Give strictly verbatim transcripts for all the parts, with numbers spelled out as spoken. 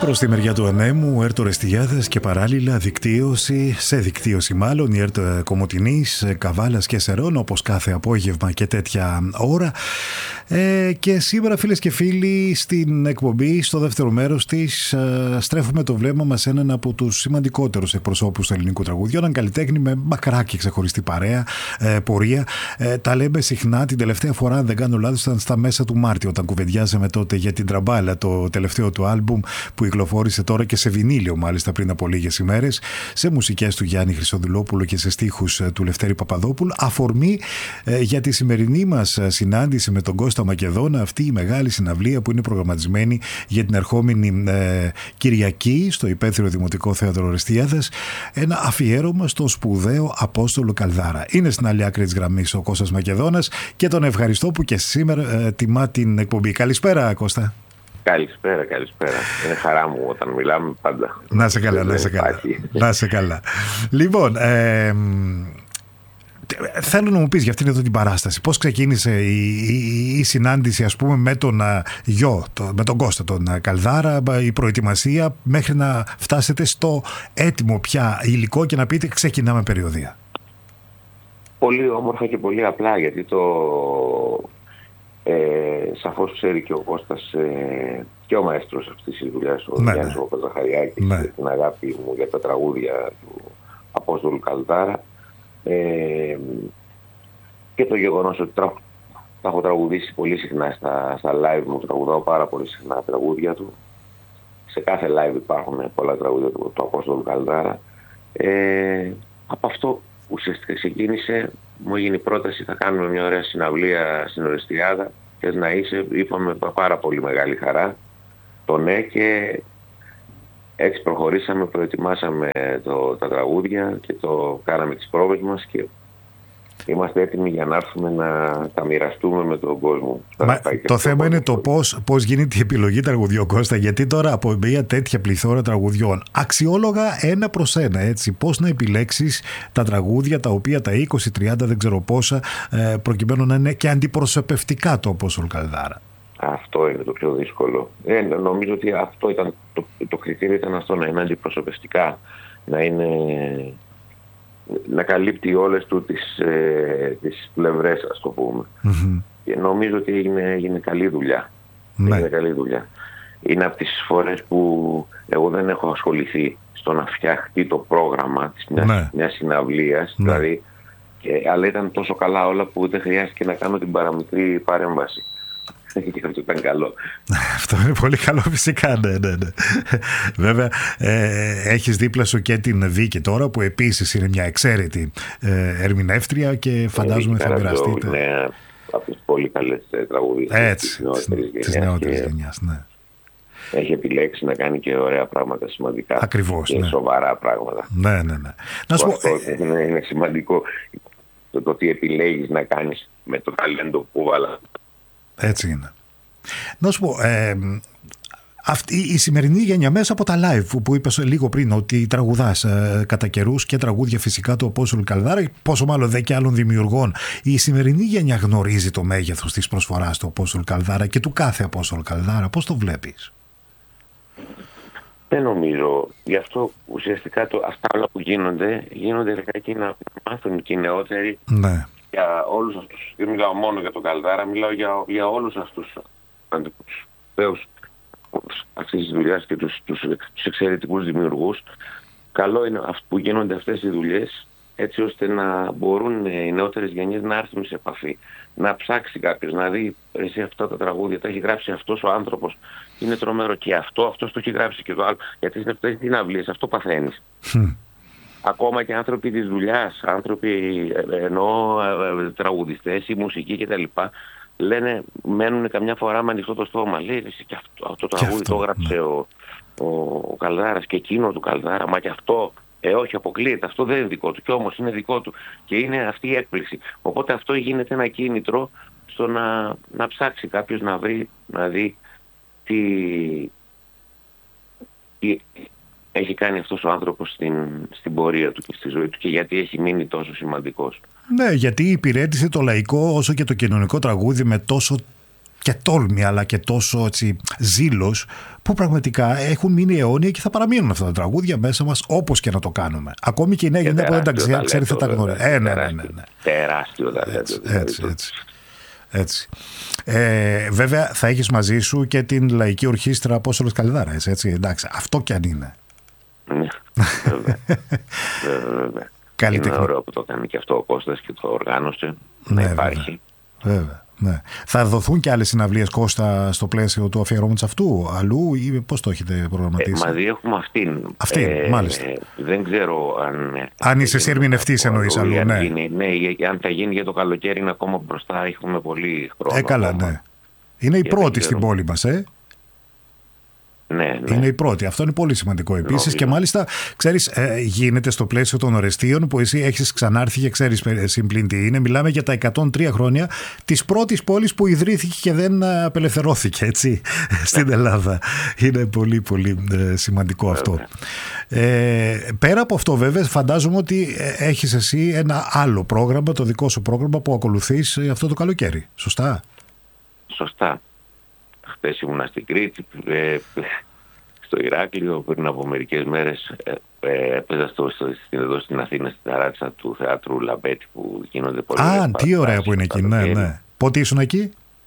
Προς τη μεριά του ανέμου, Έρτο Ρεστιάδας και παράλληλα δικτύωση, σε δικτύωση μάλλον, η Έρτο Κομοτηνής, Καβάλας και Σερών, όπως κάθε απόγευμα και τέτοια ώρα. Ε, και σήμερα, φίλες και φίλοι, στην εκπομπή, στο δεύτερο μέρος της, ε, στρέφουμε το βλέμμα μας σε έναν από τους σημαντικότερους εκπροσώπους του ελληνικού τραγουδιού, έναν καλλιτέχνη με μακρά και ξεχωριστή παρέα, ε, πορεία. Ε, τα λέμε συχνά. Την τελευταία φορά, αν δεν κάνω λάθος, ήταν στα μέσα του Μάρτιο, όταν κουβεντιάζαμε τότε για την Τραμπάλα, το τελευταίο του άλμπουμ που κυκλοφόρησε τώρα και σε βινίλιο, μάλιστα πριν από λίγες ημέρες, σε μουσικές του Γιάννη Χρυσοδουλόπουλου και σε στίχους του Λευτέρη Παπαδόπουλου. Αφορμή ε, για τη σημερινή μας συνάντηση με τον Κώστα Μακεδόνα, αυτή η μεγάλη συναυλία που είναι προγραμματισμένη για την ερχόμενη ε, Κυριακή στο Υπαίθριο Δημοτικό Θέατρο Ρεστιάδας, ένα αφιέρωμα στο σπουδαίο Απόστολο Καλδάρα. Είναι στην άλλη άκρη της γραμμής ο Κώστας Μακεδόνας και τον ευχαριστώ που και σήμερα ε, τιμά την εκπομπή. Καλησπέρα, Κώστα. Καλησπέρα, καλησπέρα. Είναι χαρά μου όταν μιλάμε πάντα. Να σε καλά, να σε καλά. Να σε καλά. Λοιπόν, ε, θέλω να μου πεις για αυτήν εδώ την παράσταση. Πώς ξεκίνησε η, η, η συνάντηση, ας πούμε, με τον uh, γιο, το, με τον Κώστα, τον uh, Καλδάρα, η προετοιμασία μέχρι να φτάσετε στο έτοιμο πια υλικό και να πείτε ξεκινάμε περιοδία. Πολύ όμορφα και πολύ απλά, γιατί το... Ε, σαφώς ξέρει και ο Κώστας ε, και ο μαέστρος αυτής της δουλειάς, ο ναι, Γιάννης ο Παπαζαχαριάκης, ναι. την αγάπη μου για τα τραγούδια του Απόστολου Καλδάρα, ε, και το γεγονός ότι τρα... τα έχω τραγουδήσει πολύ συχνά στα, στα live μου, τραγουδάω πάρα πολύ συχνά τραγούδια του. Σε κάθε live υπάρχουν πολλά τραγούδια του, του Απόστολου Καλδάρα. Ε, από αυτό ουσιαστικά ξεκίνησε, μου έγινε η πρόταση, θα κάνουμε μια ωραία συναυλία στην Ορεστιάδα, θες να είσαι, είπαμε πάρα πολύ μεγάλη χαρά, το ναι, και έτσι προχωρήσαμε, προετοιμάσαμε το, τα τραγούδια και το κάναμε τις πρόβες μας και είμαστε έτοιμοι για να έρθουμε να τα μοιραστούμε με τον κόσμο. Μα, το θέμα είναι το πώς, πώς γίνεται η επιλογή τραγουδιών, Κώστα, γιατί τώρα από μια τέτοια πληθώρα τραγουδιών, αξιόλογα ένα προς ένα, έτσι, πώς να επιλέξεις τα τραγούδια τα οποία τα είκοσι τριάντα δεν ξέρω πόσα, ε, προκειμένου να είναι και αντιπροσωπευτικά το Απόστολο Καλδάρα. Αυτό είναι το πιο δύσκολο. Ε, νομίζω ότι αυτό ήταν το, το κριτήριο ήταν αυτό, να είναι αντιπροσωπευτικά, να είναι... να καλύπτει όλες του τις, ε, τις πλευρές, ας το πούμε. Mm-hmm. Και νομίζω ότι έγινε, έγινε καλή δουλειά. Ναι. Έγινε καλή δουλειά. Είναι από τις φορές που εγώ δεν έχω ασχοληθεί στο να φτιαχτεί το πρόγραμμα της μιας, ναι. μιας συναυλίας, ναι. δηλαδή, και, αλλά ήταν τόσο καλά όλα που δεν χρειάστηκε να κάνω την παραμικρή παρέμβαση. Και αυτό ήταν καλό. Αυτό είναι πολύ καλό, φυσικά, ναι, ναι, ναι. Βέβαια, ε, έχεις δίπλα σου και την Βίκη τώρα, που επίσης είναι μια εξαίρετη ε, ερμηνεύτρια και φαντάζομαι θα μοιραστείτε. Ναι, από τις πολύ καλές τραγουδίστες. Έτσι, της νεότερης γενιάς, ναι. Έχει επιλέξει να κάνει και ωραία πράγματα σημαντικά. Ακριβώς, και ναι. σοβαρά πράγματα. Ναι, ναι, ναι. Να σου πω, αυτό ε, είναι, είναι σημαντικό, το, το τι επιλέγεις να κάνεις με το ταλέντο που βάλα. Έτσι είναι. Να σου πω, ε, αυτή η σημερινή γενιά μέσα από τα live που είπες λίγο πριν ότι τραγουδάς ε, κατά καιρούς και τραγούδια φυσικά του Απόστολου Καλδάρα, πόσο μάλλον δε και άλλων δημιουργών, η σημερινή γενιά γνωρίζει το μέγεθος της προσφοράς του Απόστολου Καλδάρα και του κάθε Απόστολου Καλδάρα. Πώς το βλέπεις? Δεν νομίζω. Γι' αυτό ουσιαστικά το, αυτά όλα που γίνονται, γίνονται λιγάκι να μάθουν και οι νεότεροι. Ναι. Για όλους αυτούς, δεν μιλάω μόνο για τον Καλδάρα, μιλάω για, για όλους αυτούς τους θεούς αυτής της δουλειάς και τους, τους, τους εξαιρετικούς δημιουργούς. Καλό είναι που γίνονται αυτές οι δουλειές, έτσι ώστε να μπορούν οι νεότερες γενιές να έρθουν σε επαφή. Να ψάξει κάποιος, να δει εσύ αυτά τα τραγούδια, τα έχει γράψει αυτός ο άνθρωπος, είναι τρομερό, και αυτό, αυτός το έχει γράψει και το άλλο, γιατί σε αυτές τις συναυλίες αυτό παθαίνεις. Mm. Ακόμα και άνθρωποι της δουλειάς, άνθρωποι ενώ τραγουδιστές ή μουσικοί κτλ. Λένε, μένουν καμιά φορά με ανοιχτό το στόμα. Λέει, και αυτό, αυτό το τραγούδι το έγραψε ναι. ο, ο, ο Καλδάρας και εκείνο του Καλδάρα, μα και αυτό, ε όχι, αποκλείεται, αυτό δεν είναι δικό του, και όμως είναι δικό του. Και είναι αυτή η έκπληξη. Οπότε αυτό γίνεται ένα κίνητρο στο να, να ψάξει κάποιος να βρει, να δει τι, τι έχει κάνει αυτός ο άνθρωπος στην, στην πορεία του και στη ζωή του και γιατί έχει μείνει τόσο σημαντικός. Ναι, γιατί υπηρέτησε το λαϊκό όσο και το κοινωνικό τραγούδι με τόσο και τόλμη, αλλά και τόσο έτσι, ζήλος, που πραγματικά έχουν μείνει αιώνια και θα παραμείνουν αυτά τα τραγούδια μέσα μας όπως και να το κάνουμε. Ακόμη και η νέα γενιά που δεν τα ξέρει, ξέρει θα τα γνωρίζει. Ε, ναι, ναι, ναι, ναι. Τεράστιο ταλέντο. Έτσι, έτσι, έτσι. έτσι. Ε, βέβαια θα έχεις μαζί σου και την Λαϊκή Ορχήστρα Απόστολος Καλδάρας, έτσι, εντάξει, αυτό κι αν είναι. Ναι, βέβαια. βέβαια. Είναι ωραίο που το κάνει και αυτό ο Κώστας και το οργάνωσε, ναι, να υπάρχει. Βέβαια, βέβαια. Ναι. Θα δοθούν και άλλες συναυλίες, Κώστα, στο πλαίσιο του αφιερώματος αυτού, αλλού, ή πώς το έχετε προγραμματίσει? Ε, μαζί έχουμε αυτήν. Αυτήν, ε, μάλιστα. Ε, δεν ξέρω αν... Αν είσαι εσύ ερμηνευτής εννοείς αλλού, ναι. Γίνει, ναι. Αν θα γίνει για το καλοκαίρι είναι ακόμα μπροστά, έχουμε πολύ χρόνο. Ε, καλά, ακόμα. Ναι. Είναι η πρώτη στην πόλη μας, ε. Ναι, ναι. Είναι η πρώτη. Αυτό είναι πολύ σημαντικό επίσης. Και μάλιστα, ξέρεις, ε, γίνεται στο πλαίσιο των Ορεστίων που εσύ έχεις ξανάρθει και ξέρεις συμπλήν τι είναι. Μιλάμε για τα εκατόν τρία χρόνια της πρώτης πόλης που ιδρύθηκε και δεν απελευθερώθηκε, έτσι, στην Ελλάδα. Είναι πολύ, πολύ ε, σημαντικό αυτό. Ε, πέρα από αυτό, βέβαια, φαντάζομαι ότι έχεις εσύ ένα άλλο πρόγραμμα, το δικό σου πρόγραμμα που ακολουθείς αυτό το καλοκαίρι. Σωστά? Σωστά. Χθες ήμουνα στην Κρήτη, ε, στο Ηράκλειο, πριν από μερικές μέρες ε, έπαιζα στο, στο, εδώ στην Αθήνα, στην ταράτσα του Θεάτρου Λαμπέτη, που γίνονται πολλές. Α, τι ωραία που είναι εκεί, ναι, ναι. Πότε ήσουν εκεί?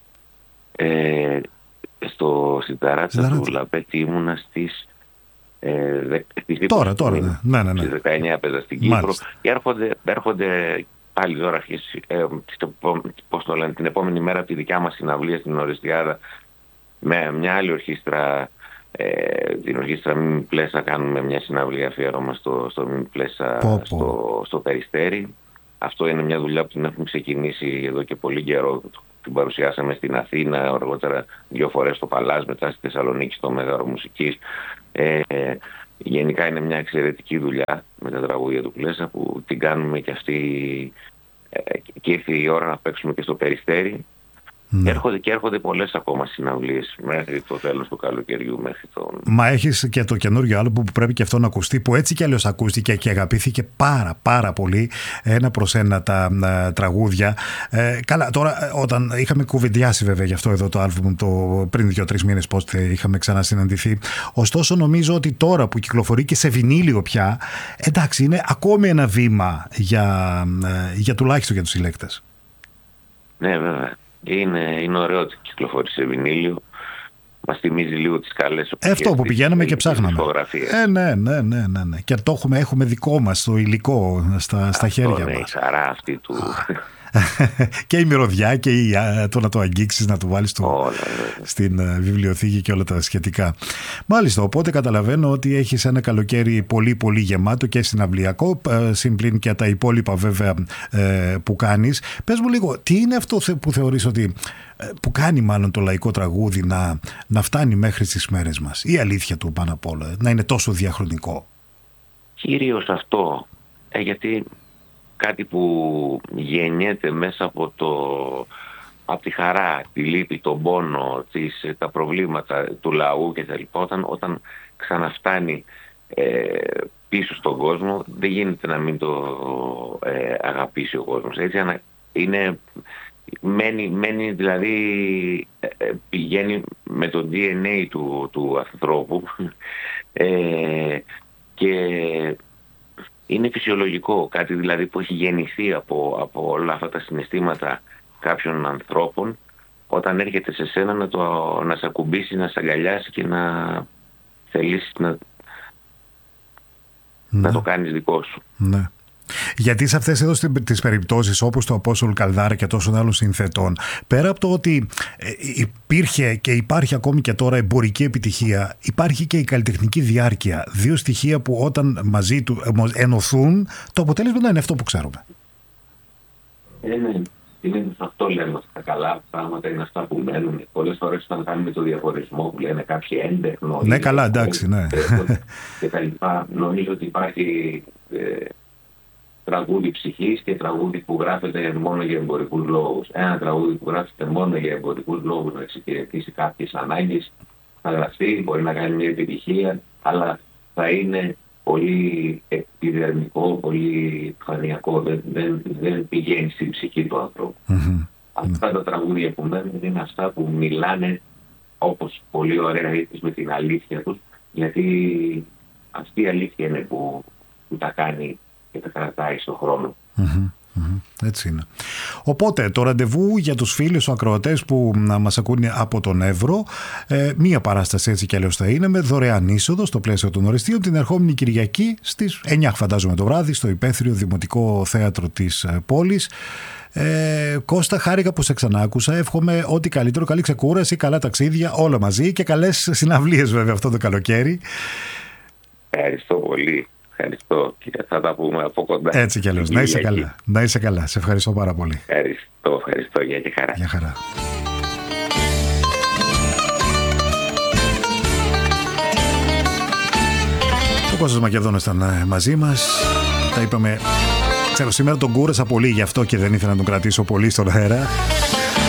Ε, στο, στην ταράτσα Λαράτη. του Λαμπέτη ήμουνα στις... Ε, δε, τώρα, τώρα, ναι, ναι, ναι. Στις δεκαεννιά έπαιζα στην Κύπρο. Μάλιστα. Και έρχονται, έρχονται πάλι τώρα, ε, πώς το λένε, την επόμενη μέρα από τη δικιά μας συναυλία στην Ορεστιάδα, με μια άλλη ορχήστρα, ε, την ορχήστρα Μίμη Πλέσα, κάνουμε μια συναυλία αφιέρωμα στο, στο Μίμη Πλέσα, στο, στο Περιστέρι. Αυτό είναι μια δουλειά που την έχουμε ξεκινήσει εδώ και πολύ καιρό. Την παρουσιάσαμε στην Αθήνα, αργότερα δύο φορές στο Παλάζ, μετά στη Θεσσαλονίκη στο Μέγαρο Μουσικής. Ε, ε, γενικά είναι μια εξαιρετική δουλειά με τα τραγούδια του Πλέσα, που την κάνουμε και αυτή, ε, και ήρθε η ώρα να παίξουμε και στο Περιστέρι. Ναι. Έρχονται και έρχονται πολλές ακόμα συναυλίες μέχρι το τέλος του καλοκαιριού, μέχρι τον... Μα έχεις και το καινούργιο άλμπομ που πρέπει και αυτό να ακουστεί, που έτσι κι αλλιώς ακούστηκε και αγαπήθηκε πάρα πάρα πολύ, ένα προς ένα τα α, τραγούδια. Ε, καλά, τώρα όταν είχαμε κουβεντιάσει βέβαια γι' αυτό εδώ το άλμπομ το, πριν δύο-τρεις μήνες πώς είχαμε ξανασυναντηθεί, ωστόσο νομίζω ότι τώρα που κυκλοφορεί και σε βινίλιο πια, εντάξει, είναι ακόμη ένα βήμα για, για τουλάχιστον για τους συλλέκτες. Ναι, βέβαια. Είναι, είναι ωραίο ότι κυκλοφορεί σε βινίλιο. Μας θυμίζει λίγο τις καλές εποχές. Αυτό που πηγαίναμε και ψάχναμε. Ε, ναι, ναι, ναι, ναι, ναι. Και το έχουμε, έχουμε δικό μας το υλικό στα, στα Αυτό, χέρια ναι, μας. Η χαρά αυτή του... και η μυρωδιά και η, το να το αγγίξεις, να το βάλεις το, όλα, στην uh, βιβλιοθήκη και όλα τα σχετικά. Μάλιστα, οπότε καταλαβαίνω ότι έχεις ένα καλοκαίρι πολύ πολύ γεμάτο και συναυλιακό, uh, συμπλήν και τα υπόλοιπα βέβαια uh, που κάνεις. Πες μου λίγο, τι είναι αυτό που θεωρείς ότι uh, που κάνει μάλλον το λαϊκό τραγούδι να, να φτάνει μέχρι στις μέρες μας, η αλήθεια του πάνω απ' όλα, να είναι τόσο διαχρονικό? Κυρίως αυτό, ε, γιατί κάτι που γεννιέται μέσα από, το, από τη χαρά, τη λύπη, τον πόνο, τις, τα προβλήματα του λαού κτλ. Όταν, όταν ξαναφτάνει ε, πίσω στον κόσμο, δεν γίνεται να μην το ε, αγαπήσει ο κόσμος. Έτσι, είναι, μένει, μένει δηλαδή, ε, πηγαίνει με το ντι εν έι του, του ανθρώπου ε, και... είναι φυσιολογικό, κάτι δηλαδή που έχει γεννηθεί από, από όλα αυτά τα συναισθήματα κάποιων ανθρώπων, όταν έρχεται σε σένα να, το, να σε ακουμπήσει, να σε αγκαλιάσει και να θελήσει να, ναι. να το κάνεις δικό σου. Ναι. Γιατί σε αυτές εδώ τις περιπτώσεις όπως το Απόστολο Καλδάρα και τόσων άλλων συνθετών, πέρα από το ότι υπήρχε και υπάρχει ακόμη και τώρα εμπορική επιτυχία, υπάρχει και η καλλιτεχνική διάρκεια. Δύο στοιχεία που όταν μαζί του ενωθούν, το αποτέλεσμα να είναι αυτό που ξέρουμε. Ε, ναι. Είναι αυτό λέμε ότι τα καλά πράγματα είναι αυτά που μένουν. Πολλές φορές όταν κάνουμε το διαχωρισμό που λένε κάποιοι έντεχνο. Ναι, καλά, εντάξει, ναι. Και τα λοιπά, νομίζω ότι υπάρχει ε, τραγούδι ψυχής και τραγούδι που γράφεται μόνο για εμπορικούς λόγους. Ένα τραγούδι που γράφεται μόνο για εμπορικούς λόγους να εξυπηρετήσει κάποιες ανάγκες, θα γραφτεί, μπορεί να κάνει μια επιτυχία, αλλά θα είναι πολύ επιδερμικό, πολύ φανειακό, δεν, δεν, δεν πηγαίνει στην ψυχή του ανθρώπου. Mm-hmm. Αυτά τα τραγούδια που μένουν είναι αυτά που μιλάνε όπως πολύ ωραία είπες με την αλήθεια τους, γιατί αυτή η αλήθεια είναι που, που τα κάνει και τα κρατάει στον χρόνο. Mm-hmm. Mm-hmm. Έτσι είναι. Οπότε το ραντεβού για τους φίλους ακροατές που μας ακούνε από τον Εύρο, ε, μία παράσταση έτσι κι αλλιώς θα είναι, με δωρεάν είσοδο στο πλαίσιο των Ορεστίων την ερχόμενη Κυριακή στις εννιά φαντάζομαι το βράδυ στο Υπαίθριο Δημοτικό Θέατρο της πόλης. Ε, Κώστα, χάρηκα που σε ξανά άκουσα. Εύχομαι ό,τι καλύτερο, καλή ξεκούραση, καλά ταξίδια, όλα μαζί και καλές συναυλίες βέβαια αυτό το καλοκαίρι. Ευχαριστώ πολύ. Ευχαριστώ και θα τα πούμε από κοντά. Έτσι κι αλλιώς. Να είσαι καλά. Να είσαι καλά. Σε ευχαριστώ πάρα πολύ. Ευχαριστώ, ευχαριστώ. Γεια και χαρά. Γεια χαρά. Ο Κώστας Μακεδόνος ήταν μαζί μας. Τα είπαμε. Ξέρω, σήμερα τον κούρασα πολύ γι' αυτό και δεν ήθελα να τον κρατήσω πολύ στον αέρα.